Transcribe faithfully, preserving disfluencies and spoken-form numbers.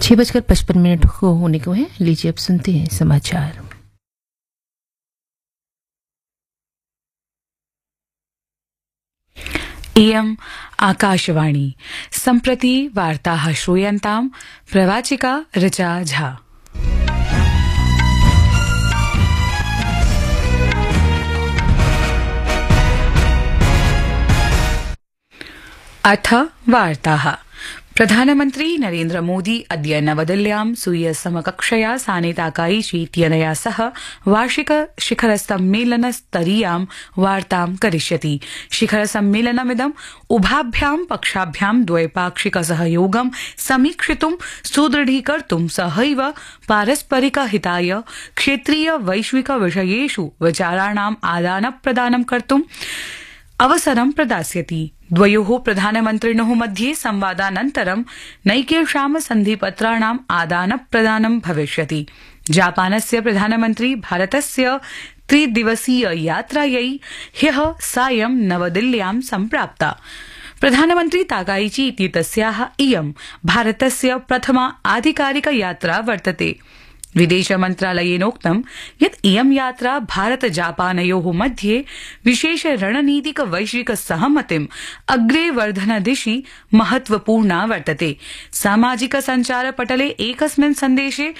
छह बजकर पचपन मिनट को होने को है। लीजिए अब सुनते हैं समाचार। इयम् आकाशवाणी। सम्प्रति वार्ताः श्रूयन्ताम्। प्रवाचिका ऋचा झा। अथ वार्ताः। प्रधानमन्त्री नरेन्द्र मोदी अद्य नवदिल्ल्यां स्वीय समकक्षया साने ताकाईची इत्यनया सह वार्षिक शिखर सम्मेलन स्तरीयां वार्तां करिष्यति। शिखर सम्मेलनमिदं उभाभ्यां पक्षाभ्यां द्वैपाक्षिक सहयोगं समीक्षितुं सुदृढीकर्तुं सहैव पारस्परिक हिताय क्षेत्रीय वैश्विक विषयेषु विचाराणाम् आदानप्रदानं कर्तुं अवसरं प्रदास्यति। द्वयोः प्रधानमन्त्रिणोः मध्ये संवादानन्तरं नैकेषां सन्धिपत्राणाम् आदानप्रदानं भविष्यति। जापानस्य प्रधानमन्त्री भारतस्य त्रिदिवसीय यात्रायै ह्यः सायं नवदिल्ल्यां सम्प्राप्ता। प्रधानमन्त्री ताकाईची इत्येतस्याः इयं भारतस्य प्रथमा आधिकारिक यात्रा वर्तते। विदेश मन्त्रालयेनोक्तं यत् इयं यात्रा भारत जापानयोः मध्ये विशेष रणनीतिक वैश्विक सहमतिम् अग्रे वर्धन दिशि महत्वपूर्णा वर्तते। सामाजिक सञ्चार पटले एकस्मिन् सन्देशे